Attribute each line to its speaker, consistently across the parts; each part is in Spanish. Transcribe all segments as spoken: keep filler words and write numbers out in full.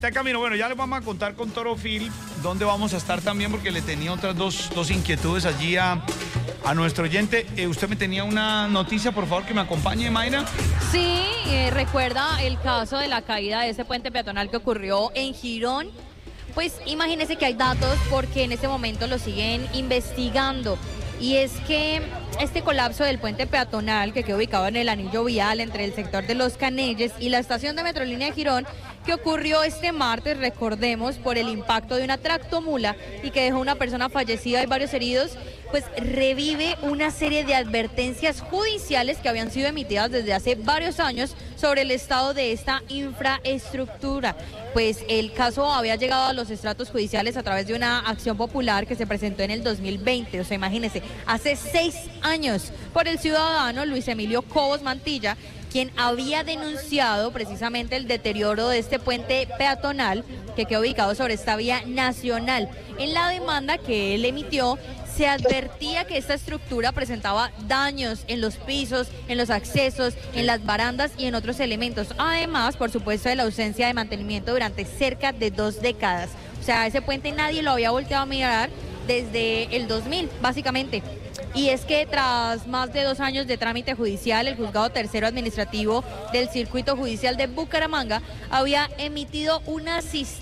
Speaker 1: Está camino, bueno, ya les vamos a contar con Toro Phil dónde vamos a estar también, porque le tenía otras dos, dos inquietudes allí a, a nuestro oyente. Eh, usted me tenía una noticia, por favor, que me acompañe, Mayra.
Speaker 2: Sí, eh, recuerda el caso de la caída de ese puente peatonal que ocurrió en Girón. Pues imagínese que hay datos porque en este momento lo siguen investigando. Y es que este colapso del puente peatonal que quedó ubicado en el anillo vial entre el sector de Los Canelles y la estación de Metrolínea de Girón, que ocurrió este martes, recordemos, por el impacto de una tractomula y que dejó una persona fallecida y varios heridos, pues revive una serie de advertencias judiciales que habían sido emitidas desde hace varios años sobre el estado de esta infraestructura. Pues el caso había llegado a los estratos judiciales a través de una acción popular que se presentó en el dos mil veinte, o sea, imagínense, hace seis años, por el ciudadano Luis Emilio Cobos Mantilla, quien había denunciado precisamente el deterioro de este puente peatonal que quedó ubicado sobre esta vía nacional. En la demanda que él emitió, se advertía que esta estructura presentaba daños en los pisos, en los accesos, en las barandas y en otros elementos. Además, por supuesto, de la ausencia de mantenimiento durante cerca de dos décadas. O sea, ese puente nadie lo había volteado a mirar desde el dos mil, básicamente. Y es que tras más de dos años de trámite judicial, el juzgado tercero administrativo del circuito judicial de Bucaramanga había emitido una,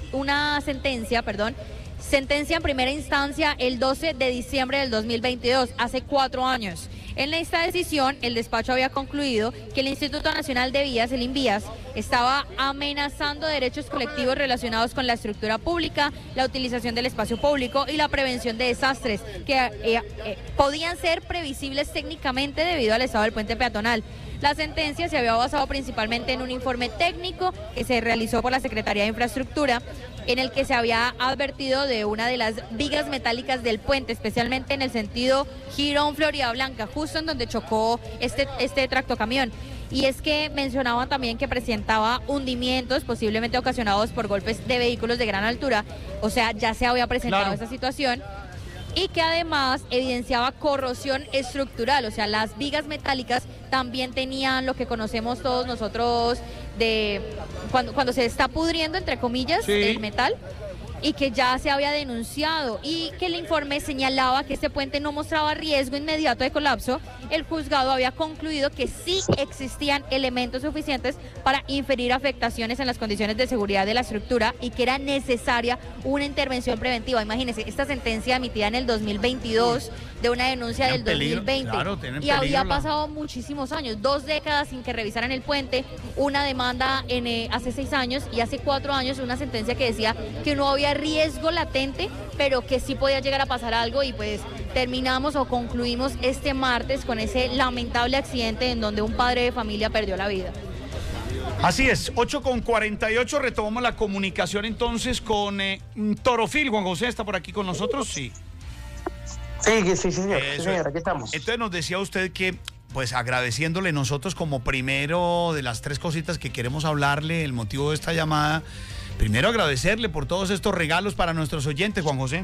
Speaker 2: una sentencia, perdón, sentencia en primera instancia el doce de diciembre del dos mil veintidós, hace cuatro años. En esta decisión, el despacho había concluido que el Instituto Nacional de Vías, el INVÍAS, estaba amenazando derechos colectivos relacionados con la estructura pública, la utilización del espacio público y la prevención de desastres que eh, eh, podían ser previsibles técnicamente debido al estado del puente peatonal. La sentencia se había basado principalmente en un informe técnico que se realizó por la Secretaría de Infraestructura, en el que se había advertido de una de las vigas metálicas del puente, especialmente en el sentido Girón-Florida Blanca, justo en donde chocó este, este tractocamión. Y es que mencionaban también que presentaba hundimientos posiblemente ocasionados por golpes de vehículos de gran altura, o sea, ya se había presentado
Speaker 1: Claro.
Speaker 2: esa situación. Y que además evidenciaba corrosión estructural, o sea, las vigas metálicas también tenían lo que conocemos todos nosotros de cuando, cuando se está pudriendo, entre comillas,
Speaker 1: sí.
Speaker 2: el metal, y que ya se había denunciado y que el informe señalaba que este puente no mostraba riesgo inmediato de colapso. El juzgado había concluido que sí existían elementos suficientes para inferir afectaciones en las condiciones de seguridad de la estructura y que era necesaria una intervención preventiva. Imagínense, esta sentencia emitida en el dos mil veintidós de una denuncia
Speaker 1: Tienen
Speaker 2: del
Speaker 1: peligro,
Speaker 2: dos mil veinte,
Speaker 1: claro, tienen
Speaker 2: y había
Speaker 1: peligro la-
Speaker 2: pasado muchísimos años, dos décadas sin que revisaran el puente, una demanda en, eh, hace seis años y hace cuatro años una sentencia que decía que no había riesgo latente, pero que sí podía llegar a pasar algo. Y pues terminamos o concluimos este martes con ese lamentable accidente en donde un padre de familia perdió la vida.
Speaker 1: Así es, ocho con cuarenta y ocho, retomamos la comunicación entonces con eh, Toro Phil. Juan José está por aquí con nosotros, sí.
Speaker 3: Sí, sí, sí, señor, sí,
Speaker 1: Eso
Speaker 3: señor,
Speaker 1: es.
Speaker 3: aquí estamos.
Speaker 1: Entonces nos decía usted que, pues agradeciéndole nosotros como primero de las tres cositas que queremos hablarle, el motivo de esta llamada, primero agradecerle por todos estos regalos para nuestros oyentes, Juan José.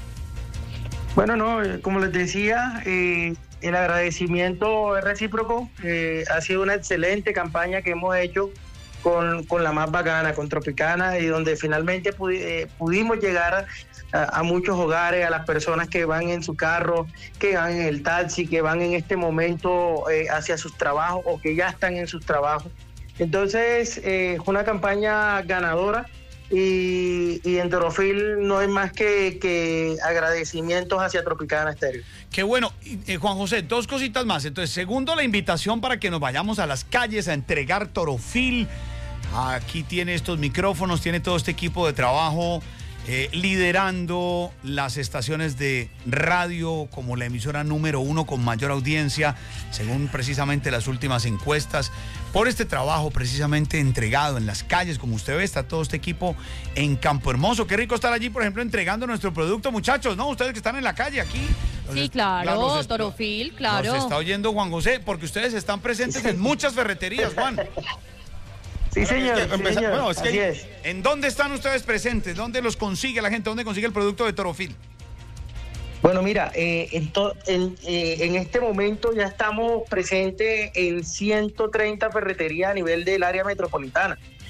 Speaker 3: Bueno, no, eh, como les decía, eh, el agradecimiento es recíproco. Eh, ha sido una excelente campaña que hemos hecho con, con la más bacana, con Tropicana, y donde finalmente pudi- eh, pudimos llegar a, a muchos hogares, a las personas que van en su carro, que van en el taxi, que van en este momento eh, hacia sus trabajos o que ya están en sus trabajos. Entonces, eh, es una campaña ganadora. Y, y en Toro Phil no hay más que, que agradecimientos hacia Tropicana Estéreo.
Speaker 1: Qué bueno. Y, eh, Juan José, dos cositas más. Entonces, segundo, la invitación para que nos vayamos a las calles a entregar Toro Phil. Aquí tiene estos micrófonos, tiene todo este equipo de trabajo eh, liderando las estaciones de radio como la emisora número uno con mayor audiencia, según precisamente las últimas encuestas. Por este trabajo precisamente entregado en las calles, como usted ve, está todo este equipo en Campo Hermoso. Qué rico estar allí, por ejemplo, entregando nuestro producto, muchachos, ¿no? Ustedes que están en la calle aquí.
Speaker 2: Sí,
Speaker 1: Los-
Speaker 2: claro,
Speaker 1: los est-
Speaker 2: Toro Phil, claro.
Speaker 1: Nos está oyendo Juan José, porque ustedes están presentes en muchas ferreterías, Juan.
Speaker 3: Sí, señor,
Speaker 4: es que
Speaker 3: sí,
Speaker 4: empezar-
Speaker 3: señor,
Speaker 4: bueno, es que
Speaker 3: así
Speaker 4: hay-
Speaker 3: es.
Speaker 1: ¿En dónde están ustedes presentes? ¿Dónde los consigue la gente? ¿Dónde consigue el producto de Toro Phil?
Speaker 3: Bueno, mira, eh, en, to- en, eh, en este momento ya estamos presentes en ciento treinta ferreterías a nivel del área metropolitana.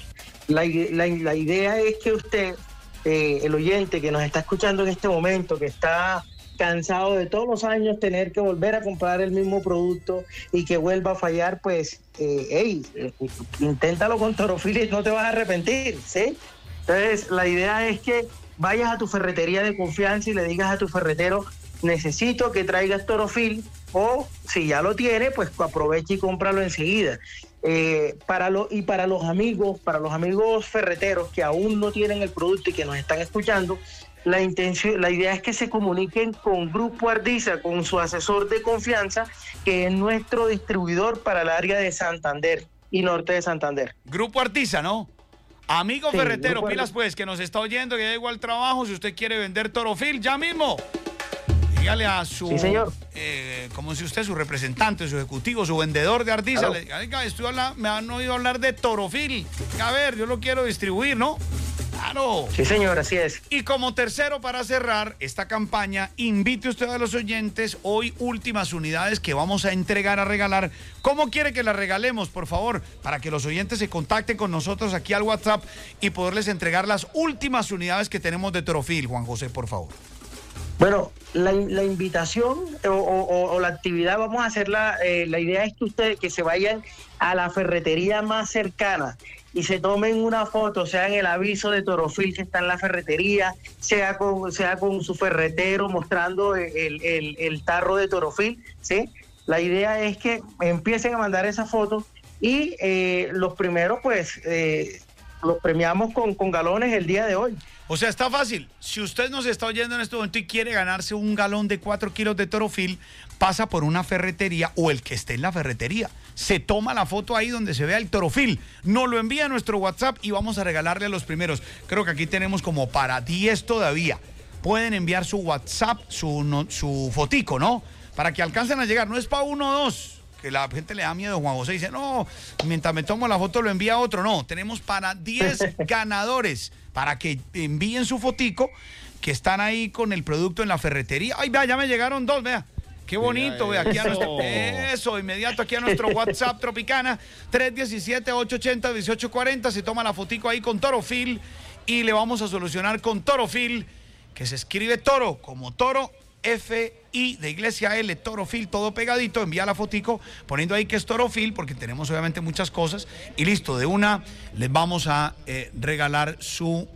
Speaker 3: La, la, la idea es que usted, eh, el oyente que nos está escuchando en este momento, que está cansado de todos los años tener que volver a comprar el mismo producto y que vuelva a fallar, pues, eh, hey, eh, inténtalo con Torofil y no te vas a arrepentir, ¿sí? Entonces, la idea es que vayas a tu ferretería de confianza y le digas a tu ferretero, necesito que traigas Torofil, o si ya lo tiene, pues aprovecha y cómpralo enseguida. Eh, para lo, y para los amigos, para los amigos ferreteros que aún no tienen el producto y que nos están escuchando, la intención, la idea es que se comuniquen con Grupo Ardiza, con su asesor de confianza, que es nuestro distribuidor para el área de Santander y norte de Santander.
Speaker 1: Grupo Ardiza, ¿no? Amigo sí, ferretero, pilas
Speaker 3: Ardiza.
Speaker 1: Pues, que nos está oyendo, que ya llegó al trabajo, si usted quiere vender Torofil, ya mismo. Dígale a su,
Speaker 3: sí, señor.
Speaker 1: Eh, como si usted, su representante, su ejecutivo, su vendedor de Ardiza, claro. Le diga, oiga, estoy hablando, me han oído hablar de Torofil. A ver, yo lo quiero distribuir, ¿no? Claro.
Speaker 3: Sí, señor, así es.
Speaker 1: Y como tercero, para cerrar esta campaña, invite usted a los oyentes, hoy últimas unidades que vamos a entregar, a regalar. ¿Cómo quiere que las regalemos, por favor? Para que los oyentes se contacten con nosotros aquí al WhatsApp y poderles entregar las últimas unidades que tenemos de Torofil. Juan José, por favor.
Speaker 3: Bueno, la, la invitación o, o, o la actividad vamos a hacerla, eh, la idea es que ustedes que se vayan a la ferretería más cercana y se tomen una foto, sea en el aviso de Torofil que está en la ferretería, sea con, sea con su ferretero mostrando el, el, el tarro de Torofil, ¿sí? La idea es que empiecen a mandar esa foto y eh, los primeros pues eh, los premiamos con, con galones el día de hoy.
Speaker 1: O sea, está fácil. Si usted nos está oyendo en este momento y quiere ganarse un galón de cuatro kilos de Torofil, pasa por una ferretería o el que esté en la ferretería. Se toma la foto ahí donde se vea el Torofil. Nos lo envía a nuestro WhatsApp y vamos a regalarle a los primeros. Creo que aquí tenemos como para diez todavía. Pueden enviar su WhatsApp, su, no, su fotico, ¿no? Para que alcancen a llegar. No es para uno o dos, que la gente le da miedo. Juan José dice, no, mientras me tomo la foto lo envía otro. No, tenemos para diez ganadores. Para que envíen su fotico, que están ahí con el producto en la ferretería. Ay, vea, ya me llegaron dos, vea. Qué bonito, vea, aquí a nuestro, eso, inmediato aquí a nuestro WhatsApp Tropicana, tres uno siete, ocho ocho cero, uno ocho cuatro cero, se toma la fotico ahí con Torofil y le vamos a solucionar con Torofil, que se escribe Toro, como Toro, F I de Iglesia L, Torofil, todo pegadito, envía la fotico poniendo ahí que es Torofil, porque tenemos obviamente muchas cosas, y listo, de una les vamos a eh, regalar su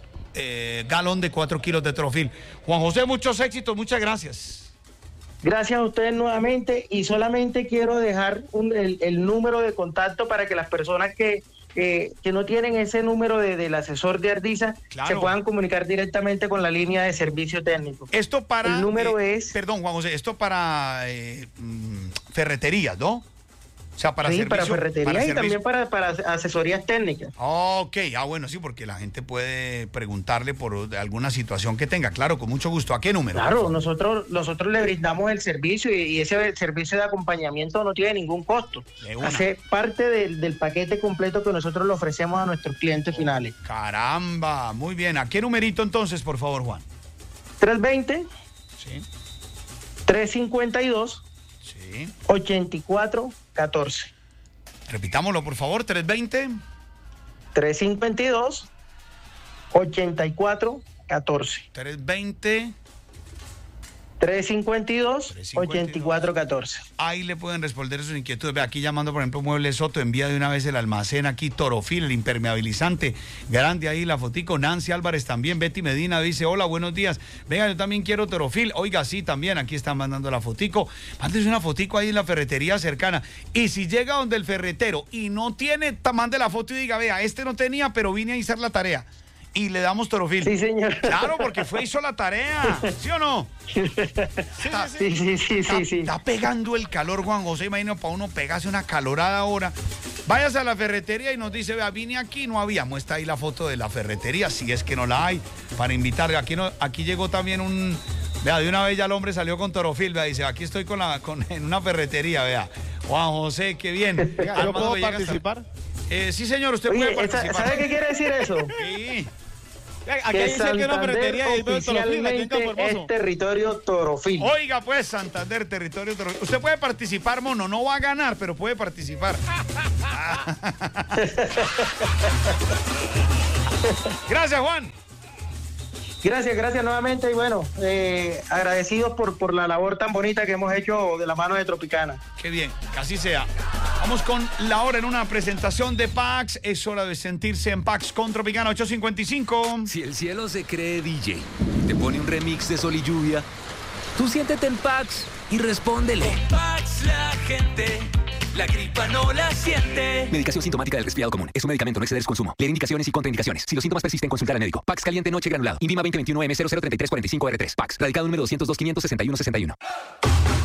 Speaker 1: eh, galón de cuatro kilos de Torofil. Juan José, muchos éxitos, muchas gracias.
Speaker 3: Gracias a ustedes nuevamente, y solamente quiero dejar un, el, el número de contacto para que las personas que Eh, que no tienen ese número de, del asesor de Ardiza, claro, se puedan comunicar directamente con la línea de servicio técnico.
Speaker 1: Esto para...
Speaker 3: El número
Speaker 1: eh,
Speaker 3: es...
Speaker 1: Perdón, Juan José, esto para eh, ferreterías, ¿no? O sea, para
Speaker 3: sí,
Speaker 1: servicio,
Speaker 3: para ferretería
Speaker 1: para
Speaker 3: y
Speaker 1: servicio.
Speaker 3: también para, para asesorías técnicas.
Speaker 1: Ok, ah, bueno, sí, porque la gente puede preguntarle por alguna situación que tenga. Claro, con mucho gusto. ¿A qué número?
Speaker 3: Claro, nosotros nosotros le brindamos el servicio y, y ese servicio de acompañamiento no tiene ningún costo. Hace parte del, del paquete completo que nosotros le ofrecemos a nuestros clientes finales.
Speaker 1: Caramba, muy bien. ¿A qué numerito entonces, por favor, Juan?
Speaker 3: tres veinte,
Speaker 1: sí,
Speaker 3: tres cincuenta y dos,
Speaker 1: sí,
Speaker 3: ochenta y cuatro catorce.
Speaker 1: Repitámoslo, por favor, tres veinte.
Speaker 3: tres cincuenta y dos, ochenta y cuatro catorce.
Speaker 1: tres veinte.
Speaker 3: tres cincuenta y dos, ochenta y cuatro catorce.
Speaker 1: Ahí le pueden responder sus inquietudes. Ve, aquí llamando, por ejemplo, Mueble Soto, envía de una vez el almacén aquí, Torofil, el impermeabilizante, grande ahí la fotico. Nancy Álvarez también, Betty Medina dice, hola, buenos días. Venga, yo también quiero Torofil. Oiga, sí, también, aquí están mandando la fotico. Mándese una fotico ahí en la ferretería cercana. Y si llega donde el ferretero y no tiene, mande la foto y diga, vea, este no tenía, pero vine a hacer la tarea. Y le damos Torofil.
Speaker 3: Sí, señor.
Speaker 1: Claro, porque fue hizo la tarea, ¿sí o no?
Speaker 3: Sí,
Speaker 1: está,
Speaker 3: sí, sí, sí,
Speaker 1: está,
Speaker 3: sí, sí.
Speaker 1: Está pegando el calor, Juan José, imagino para uno pegarse una calorada ahora. Váyase a la ferretería y nos dice, vea, vine aquí, no había. Muestra ahí la foto de la ferretería, si es que no la hay, para invitarle. Aquí, no, aquí llegó también un... Vea, de una vez ya el hombre salió con Torofil, vea, dice, aquí estoy con la, con, en una ferretería, vea. Juan José, qué bien.
Speaker 4: Venga, ¿yo puedo participar?
Speaker 1: Eh, sí, señor, usted
Speaker 3: Oye,
Speaker 1: puede participar.
Speaker 3: ¿sabe qué quiere decir eso?
Speaker 1: Sí.
Speaker 4: Aquí
Speaker 3: que
Speaker 4: dice que una ferretería
Speaker 3: Santander
Speaker 4: y todo el Torofil, aquí en
Speaker 3: oficialmente
Speaker 4: Campohermoso.
Speaker 3: es territorio torofil.
Speaker 1: Oiga, pues, Santander, territorio Torofil. Usted puede participar, mono. No va a ganar, pero puede participar. Gracias, Juan.
Speaker 3: Gracias, gracias nuevamente y bueno, eh, agradecidos por, por la labor tan bonita que hemos hecho de la mano de Tropicana.
Speaker 1: Qué bien, que así sea. Vamos con la hora en una presentación de Pax. Es hora de sentirse en Pax con Tropicana ocho cincuenta y cinco.
Speaker 5: Si el cielo se cree D J, te pone un remix de Sol y Lluvia, tú siéntete en Pax y respóndele.
Speaker 6: Pax la gente, la gripa no la siente.
Speaker 5: Medicación sintomática del resfriado común. Es un medicamento, no exceder su consumo. Leer indicaciones y contraindicaciones. Si los síntomas persisten, consultar al médico. Pax caliente noche granulado. Invima veinte veintiuno M cero cero treinta y tres cuarenta y cinco R tres. Pax. Radicado número doscientos dos, quinientos sesenta y uno, sesenta y uno.